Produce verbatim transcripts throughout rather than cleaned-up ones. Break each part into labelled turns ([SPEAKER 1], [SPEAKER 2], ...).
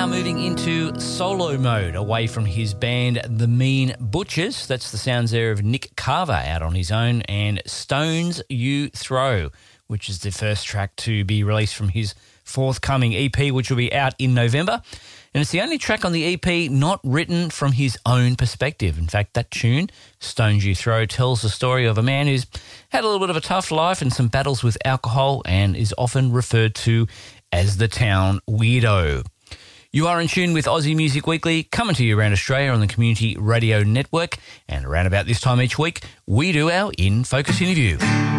[SPEAKER 1] now moving into solo mode, away from his band The Mean Butchers. That's the sounds there of Nick Carver out on his own, and Stones You Throw, which is the first track to be released from his forthcoming E P, which will be out in November. And it's the only track on the E P not written from his own perspective. In fact, that tune, Stones You Throw, tells the story of a man who's had a little bit of a tough life and some battles with alcohol and is often referred to as the town weirdo. You are in tune with Aussie Music Weekly, coming to you around Australia on the Community Radio Network. And around about this time each week, we do our In Focus interview.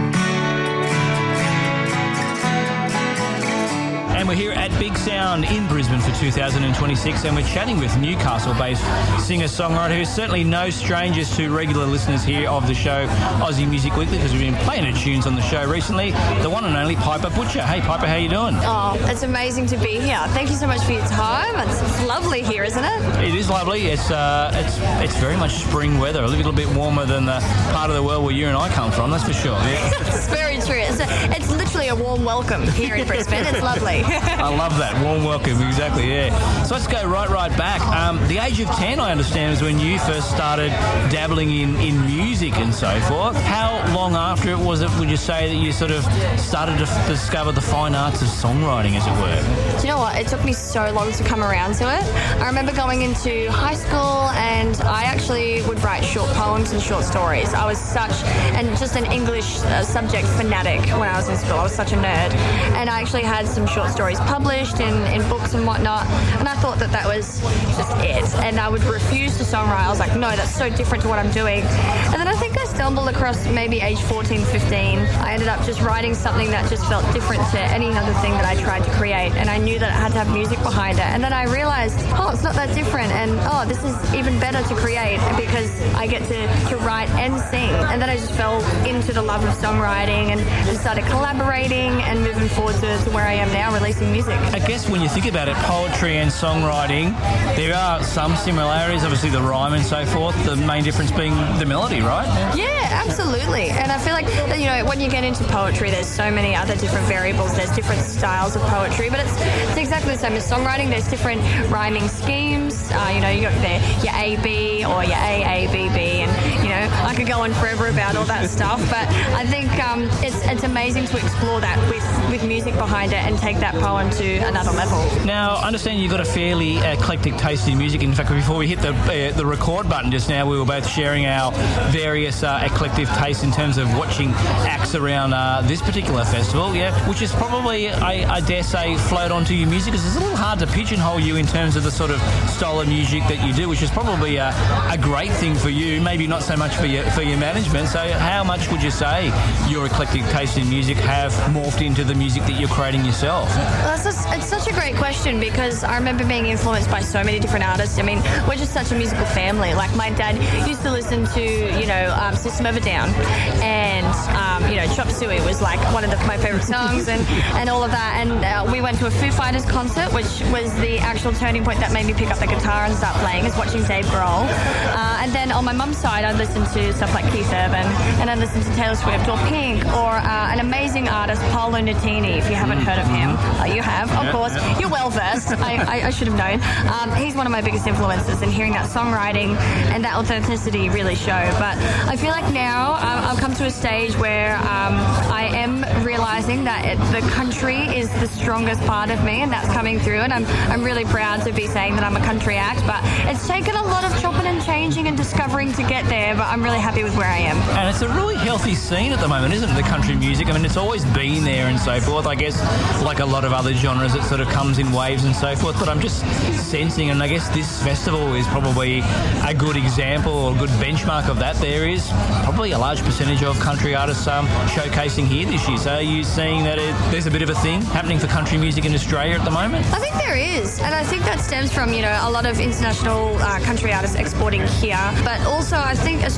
[SPEAKER 1] And we're here at Big Sound in Brisbane for two thousand twenty-six, and we're chatting with Newcastle-based singer-songwriter who's certainly no strangers to regular listeners here of the show Aussie Music Weekly, because we've been playing her tunes on the show recently, the one and only Piper Butcher. Hey Piper, how you doing?
[SPEAKER 2] Oh, it's amazing to be here. Thank you so much for your time. It's, it's lovely here, isn't it?
[SPEAKER 1] It is lovely. It's uh, it's it's very much spring weather, a little bit warmer than the part of the world where you and I come from, that's for sure. Yeah.
[SPEAKER 2] It's very true. It's, a, it's literally a warm welcome here in Brisbane. It's lovely.
[SPEAKER 1] I love that. Warm welcome, exactly, yeah. So let's go right, right back. Um, the age of ten, I understand, is when you first started dabbling in, in music and so forth. How long after it was it, would you say, that you sort of started to f- discover the fine arts of songwriting, as it were?
[SPEAKER 2] Do you know what? It took me so long to come around to it. I remember going into high school and I actually would write short poems and short stories. I was such, and just an English uh, subject fanatic when I was in school. I was such a nerd. And I actually had some short stories published in, in books and whatnot, and I thought that that was just it, and I would refuse to songwrite. I was like, no, that's so different to what I'm doing. And then I think I stumbled across maybe age fourteen, fifteen. I ended up just writing something that just felt different to any other thing that I tried to create, and I knew that it had to have music behind it. And then I realized, oh, it's not that different, and oh, this is even better to create because I get to, to write and sing. And then I just fell into the love of songwriting and, and started collaborating and moving forward to, to where I am now, releasing music.
[SPEAKER 1] I guess when you think about it, poetry and songwriting, there are some similarities, obviously the rhyme and so forth, the main difference being the melody, right?
[SPEAKER 2] Yeah, absolutely. And I feel like, you know, when you get into poetry, there's so many other different variables, there's different styles of poetry, but it's, it's exactly the same as songwriting. There's different rhyming schemes, uh, you know, you got the, your A B or your A A B B, and, you know, I could go on forever about all that stuff, but I think um, it's it's amazing to explore that with, with music behind it and take that poem to another level.
[SPEAKER 1] Now, I understand you've got a fairly eclectic taste in music. In fact, before we hit the uh, the record button just now, we were both sharing our various uh, eclectic tastes in terms of watching acts around uh, this particular festival, yeah, which is probably, I, I dare say, flowed onto your music, because it's a little hard to pigeonhole you in terms of the sort of style of music that you do, which is probably a, a great thing for you, maybe not so much for your, for your management. So how much would you say your eclectic taste in music have morphed into the music that you're creating yourself?
[SPEAKER 2] Well, it's, just, it's such a great question, because I remember being influenced by so many different artists. I mean, we're just such a musical family. Like, my dad used to listen to, you know, um, System of a Down, and, um, you know, Chop Suey was like one of the, my favourite songs, and, and all of that. And uh, we went to a Foo Fighters concert, which was the actual turning point that made me pick up the guitar and start playing, is watching Dave Grohl. Uh, and then on my mum's side, I listened to stuff like Keith Urban, and I listened to Taylor Swift or Pink, or uh, an amazing artist, Paolo Nutini, if you haven't heard of him. Uh, you have, of course. You're well versed. I, I, I should have known. Um, he's one of my biggest influences, and hearing that songwriting and that authenticity really show. But I feel like now um, I've come to a stage where um, I am realizing that it, the country is the strongest part of me, and that's coming through. And I'm I'm really proud to be saying that I'm a country act. But it's taken a lot of chopping and changing and discovering to get there. But I'm really happy with where I am.
[SPEAKER 1] And it's a really healthy scene at the moment, isn't it? The country music. I mean, it's always been there and so forth. I guess, like a lot of other genres, it sort of comes in waves and so forth. But I'm just sensing, and I guess this festival is probably a good example or a good benchmark of that. There is probably a large percentage of country artists um, showcasing here this year. So are you seeing that it, there's a bit of a thing happening for country music in Australia at the moment?
[SPEAKER 2] I think there is, and I think that stems from, you know, a lot of international uh, country artists exporting here. But also, I think Australia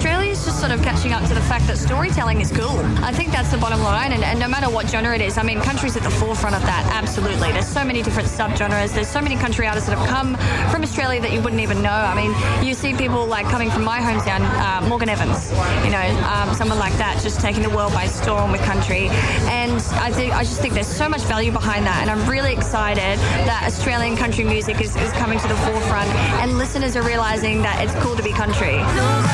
[SPEAKER 2] Australia's just sort of catching up to the fact that storytelling is cool. I think that's the bottom line, and, and no matter what genre it is, I mean, country's at the forefront of that, absolutely. There's so many different subgenres. There's so many country artists that have come from Australia that you wouldn't even know. I mean, you see people like coming from my hometown, uh, Morgan Evans, you know, um, someone like that, just taking the world by storm with country. And I think I just think there's so much value behind that, and I'm really excited that Australian country music is, is coming to the forefront, and listeners are realising that it's cool to be country.